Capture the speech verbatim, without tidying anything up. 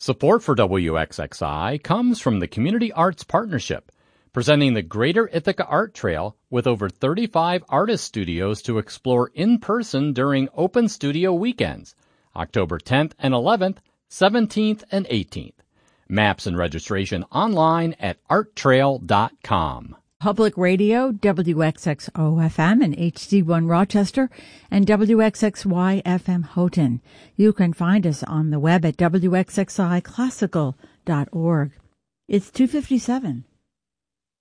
Support for W X X I comes from the Community Arts Partnership, presenting the Greater Ithaca Art Trail with over thirty-five artist studios to explore in person during Open Studio Weekends, October tenth and eleventh, seventeenth and eighteenth. Maps and registration online at art trail dot com. Public Radio, W X X O F M and H D one Rochester, and W X X Y F M Houghton. You can find us on the web at W X X I classical dot org. It's two fifty-seven.